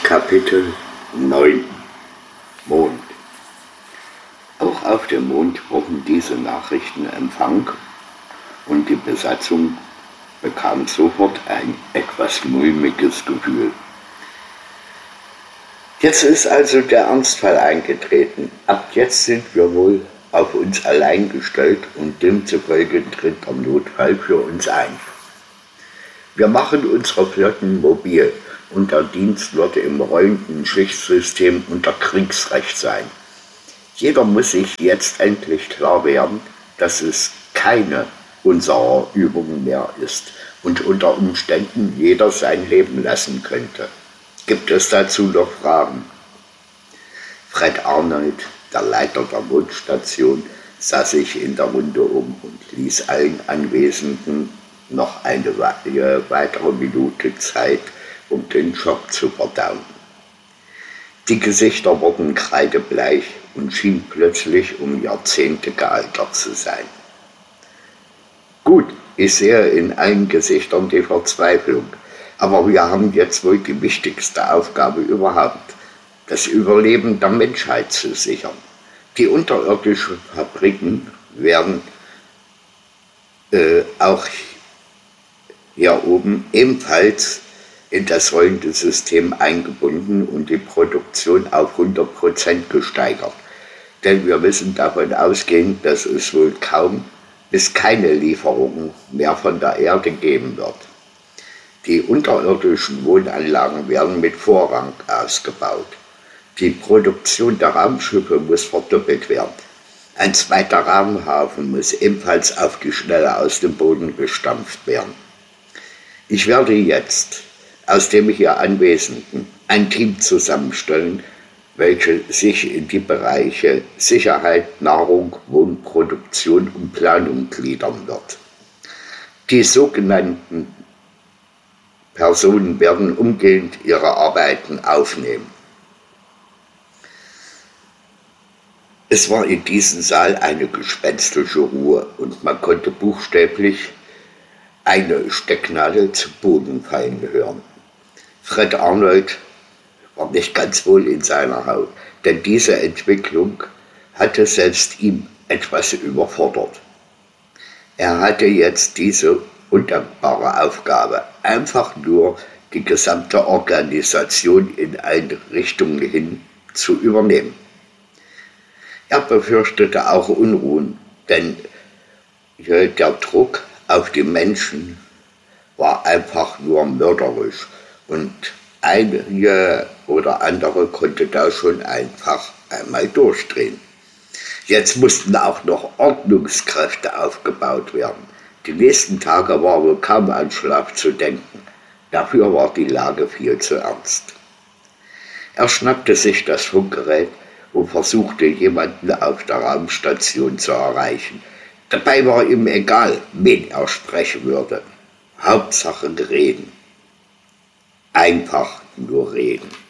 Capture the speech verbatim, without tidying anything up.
Kapitel neun Mond. Auch auf dem Mond wurden diese Nachrichten empfangen und die Besatzung bekam sofort ein etwas mulmiges Gefühl. Jetzt ist also der Ernstfall eingetreten. Ab jetzt sind wir wohl auf uns allein gestellt und demzufolge tritt der Notfall für uns ein. Wir machen unsere Flotten mobil und der Dienst wird im rollenden Schichtsystem unter Kriegsrecht sein. Jeder muss sich jetzt endlich klar werden, dass es keine unserer Übungen mehr ist und unter Umständen jeder sein Leben lassen könnte. Gibt es dazu noch Fragen? Fred Arnold, der Leiter der Mondstation, sah sich in der Runde um und ließ allen Anwesenden noch eine weitere Minute Zeit, um den Schock zu verdauen. Die Gesichter wurden kreidebleich und schienen plötzlich um Jahrzehnte gealtert zu sein. Gut, ich sehe in allen Gesichtern die Verzweiflung, aber wir haben jetzt wohl die wichtigste Aufgabe überhaupt, das Überleben der Menschheit zu sichern. Die unterirdischen Fabriken werden äh, auch hier oben ebenfalls in das rollende System eingebunden und die Produktion auf hundert Prozent gesteigert. Denn wir müssen davon ausgehen, dass es wohl kaum bis keine Lieferungen mehr von der Erde geben wird. Die unterirdischen Wohnanlagen werden mit Vorrang ausgebaut. Die Produktion der Raumschiffe muss verdoppelt werden. Ein zweiter Raumhafen muss ebenfalls auf die Schnelle aus dem Boden gestampft werden. Ich werde jetzt aus dem hier Anwesenden ein Team zusammenstellen, welche sich in die Bereiche Sicherheit, Nahrung, Wohnproduktion und Planung gliedern wird. Die sogenannten Personen werden umgehend ihre Arbeiten aufnehmen. Es war in diesem Saal eine gespenstische Ruhe und man konnte buchstäblich eine Stecknadel zu Boden fallen hören. Fred Arnold war nicht ganz wohl in seiner Haut, denn diese Entwicklung hatte selbst ihn etwas überfordert. Er hatte jetzt diese undankbare Aufgabe, einfach nur die gesamte Organisation in eine Richtung hin zu übernehmen. Er befürchtete auch Unruhen, denn der Druck auf die Menschen war einfach nur mörderisch und eine oder andere konnte da schon einfach einmal durchdrehen. Jetzt mussten auch noch Ordnungskräfte aufgebaut werden. Die nächsten Tage war wohl kaum an Schlaf zu denken. Dafür war die Lage viel zu ernst. Er schnappte sich das Funkgerät und versuchte, jemanden auf der Raumstation zu erreichen. Dabei war ihm egal, wen er sprechen würde. Hauptsache reden. Einfach nur reden.